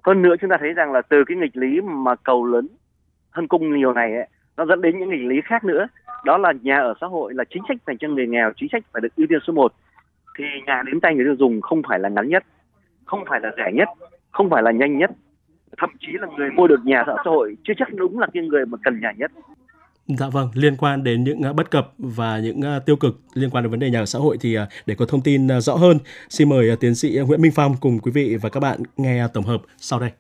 Hơn nữa chúng ta thấy rằng là từ cái nghịch lý mà cầu lớn hơn cung nhiều này ấy, nó dẫn đến những nghịch lý khác nữa. Đó là nhà ở xã hội là chính sách dành cho người nghèo, chính sách phải được ưu tiên số 1. Thì nhà đến tay người tiêu dùng không phải là ngắn nhất, không phải là rẻ nhất, không phải là nhanh nhất. Thậm chí là người mua được nhà ở xã hội chưa chắc đúng là cái người mà cần nhà nhất. Dạ vâng, liên quan đến những bất cập và những tiêu cực liên quan đến vấn đề nhà ở xã hội thì để có thông tin rõ hơn, xin mời tiến sĩ Nguyễn Minh Phong cùng quý vị và các bạn nghe tổng hợp sau đây.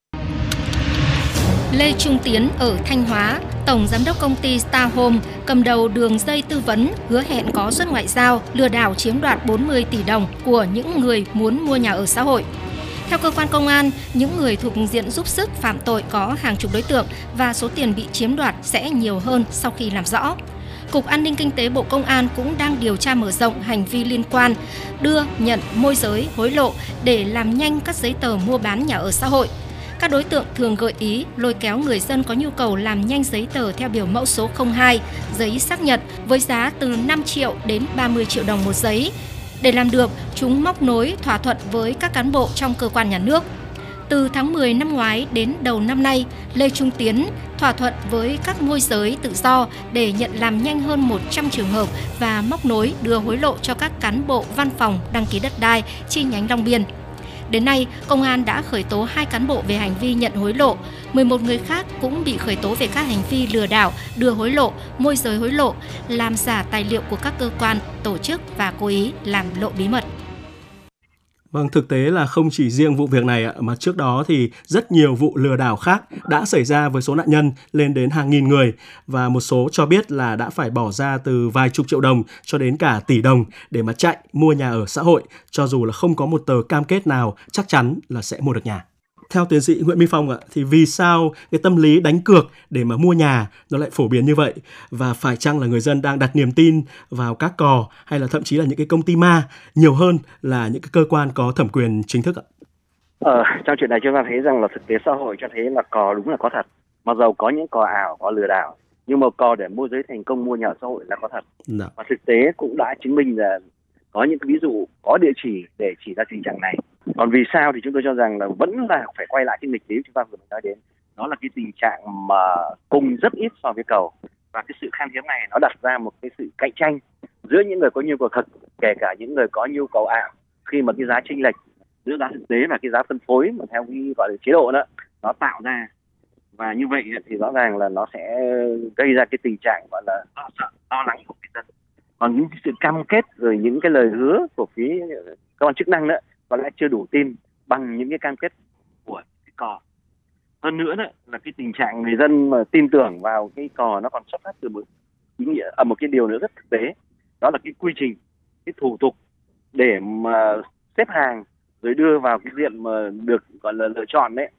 Lê Trung Tiến ở Thanh Hóa, tổng giám đốc công ty Star Home, cầm đầu đường dây tư vấn hứa hẹn có suất ngoại giao, lừa đảo chiếm đoạt 40 tỷ đồng của những người muốn mua nhà ở xã hội. Theo cơ quan công an, những người thuộc diện giúp sức phạm tội có hàng chục đối tượng và số tiền bị chiếm đoạt sẽ nhiều hơn sau khi làm rõ. Cục An ninh Kinh tế Bộ Công an cũng đang điều tra mở rộng hành vi liên quan, đưa, nhận, môi giới, hối lộ để làm nhanh các giấy tờ mua bán nhà ở xã hội. Các đối tượng thường gợi ý lôi kéo người dân có nhu cầu làm nhanh giấy tờ theo biểu mẫu số 02, giấy xác nhận với giá từ 5 triệu đến 30 triệu đồng một giấy. Để làm được, chúng móc nối thỏa thuận với các cán bộ trong cơ quan nhà nước. Từ tháng 10 năm ngoái đến đầu năm nay, Lê Trung Tiến thỏa thuận với các môi giới tự do để nhận làm nhanh hơn 100 trường hợp và móc nối đưa hối lộ cho các cán bộ văn phòng đăng ký đất đai chi nhánh Long Biên. Đến nay, công an đã khởi tố 2 cán bộ về hành vi nhận hối lộ, 11 người khác cũng bị khởi tố về các hành vi lừa đảo, đưa hối lộ, môi giới hối lộ, làm giả tài liệu của các cơ quan, tổ chức và cố ý làm lộ bí mật. Vâng, thực tế là không chỉ riêng vụ việc này mà trước đó thì rất nhiều vụ lừa đảo khác đã xảy ra với số nạn nhân lên đến hàng nghìn người và một số cho biết là đã phải bỏ ra từ vài chục triệu đồng cho đến cả tỷ đồng để mà chạy mua nhà ở xã hội, cho dù là không có một tờ cam kết nào chắc chắn là sẽ mua được nhà. Theo tiến sĩ Nguyễn Minh Phong thì vì sao cái tâm lý đánh cược để mà mua nhà nó lại phổ biến như vậy, và phải chăng là người dân đang đặt niềm tin vào các cò hay là thậm chí là những cái công ty ma nhiều hơn là những cái cơ quan có thẩm quyền chính thức ạ? Trong chuyện này chúng ta thấy rằng là thực tế xã hội cho thấy là cò đúng là có thật. Mặc dầu có những cò ảo, có lừa đảo, nhưng mà cò để môi giới thành công mua nhà ở xã hội là có thật. Và thực tế cũng đã chứng minh là có những cái ví dụ có địa chỉ để chỉ ra tình trạng này. Còn vì sao thì chúng tôi cho rằng là vẫn là phải quay lại cái nghịch lý chúng ta vừa nói đến, đó là cái tình trạng mà cung rất ít so với cầu, và cái sự khan hiếm này nó đặt ra một cái sự cạnh tranh giữa những người có nhu cầu thật, kể cả những người có nhu cầu ảo, khi mà cái giá chênh lệch giữa giá thực tế và cái giá phân phối mà theo cái gọi là chế độ đó nó tạo ra, và như vậy thì rõ ràng là nó sẽ gây ra cái tình trạng gọi là lo sợ, lo lắng của người dân. Còn những sự cam kết rồi những cái lời hứa của phía cơ quan chức năng đó có lẽ chưa đủ tin bằng những cái cam kết của cái cò. Hơn nữa đó là cái tình trạng người dân mà tin tưởng vào cái cò nó còn xuất phát từ một cái điều nữa rất thực tế, đó là cái quy trình, cái thủ tục để mà xếp hàng rồi đưa vào cái diện mà được gọi là lựa chọn đấy,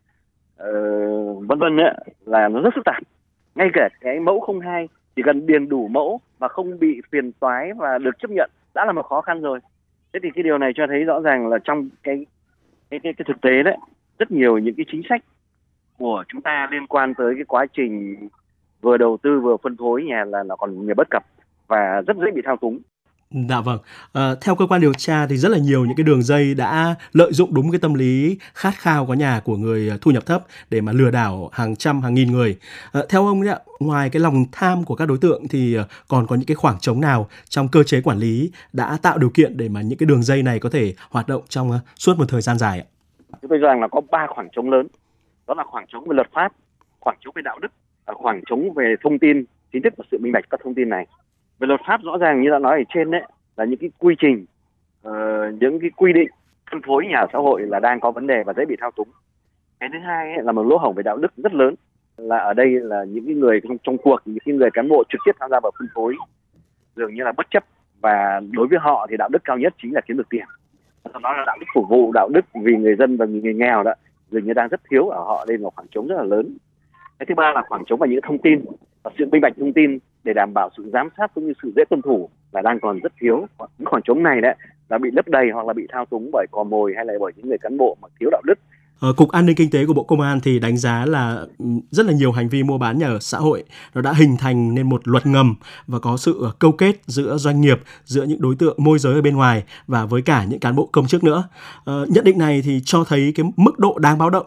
vân vân đấy, là nó rất phức tạp. Ngay cả cái mẫu 02 chỉ cần điền đủ mẫu mà không bị phiền toái và được chấp nhận đã là một khó khăn rồi. Thế thì cái điều này cho thấy rõ ràng là trong cái thực tế đấy, rất nhiều những cái chính sách của chúng ta liên quan tới cái quá trình vừa đầu tư vừa phân phối nhà là nó còn nhiều bất cập và rất dễ bị thao túng. Dạ vâng. Theo cơ quan điều tra thì rất là nhiều những cái đường dây đã lợi dụng đúng cái tâm lý khát khao có nhà của người thu nhập thấp để mà lừa đảo hàng trăm hàng nghìn người. Theo ông ấy, ngoài cái lòng tham của các đối tượng thì còn có những cái khoảng trống nào trong cơ chế quản lý đã tạo điều kiện để mà những cái đường dây này có thể hoạt động trong suốt một thời gian dài ạ? Chúng tôi cho rằng là có 3 khoảng trống lớn. Đó là khoảng trống về luật pháp, khoảng trống về đạo đức, và khoảng trống về thông tin chính thức và sự minh bạch các thông tin này. Về luật pháp rõ ràng như đã nói ở trên đấy, là những cái quy trình, những cái quy định phân phối nhà ở xã hội là đang có vấn đề và dễ bị thao túng. Cái thứ hai ấy, là một lỗ hổng về đạo đức rất lớn, là ở đây là những cái người trong cuộc, những cái người cán bộ trực tiếp tham gia vào phân phối dường như là bất chấp, và đối với họ thì đạo đức cao nhất chính là kiếm được tiền. Sau đó là đạo đức phục vụ, đạo đức vì người dân và người nghèo đó dường như đang rất thiếu ở họ. Đây là một khoảng trống rất là lớn. Cái thứ ba là khoảng trống về những thông tin và sự minh bạch thông tin để đảm bảo sự giám sát cũng như sự dễ tuân thủ là đang còn rất thiếu. Những khoảng trống này đấy là bị lấp đầy hoặc là bị thao túng bởi cò mồi hay là bởi những người cán bộ mà thiếu đạo đức. Cục An ninh Kinh tế của Bộ Công an thì đánh giá là rất là nhiều hành vi mua bán nhà ở xã hội nó đã hình thành nên một luật ngầm và có sự câu kết giữa doanh nghiệp, giữa những đối tượng môi giới ở bên ngoài và với cả những cán bộ công chức nữa. Nhận định này thì cho thấy cái mức độ đáng báo động